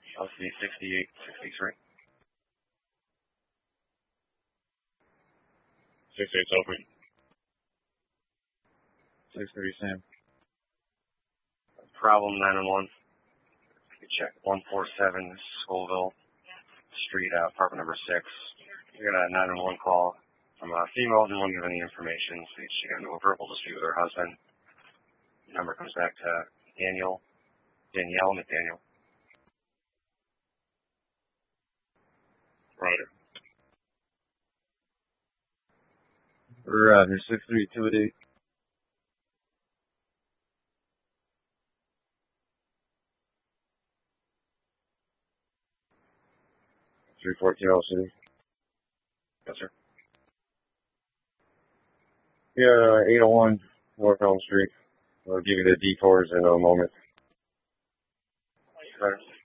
LC 6863. 68's open. 630 Sam. Problem 911. Check 147 Scoville Street, apartment number 6. We got a 911 call from a female who won't give any information. She got into a verbal dispute with her husband. Number comes back to Danielle McDaniel. Roger. Roger, 6328. 314 LC. Yes, sir. Yeah, 801 North Elm Street. I'll give you the detours in a moment. Right.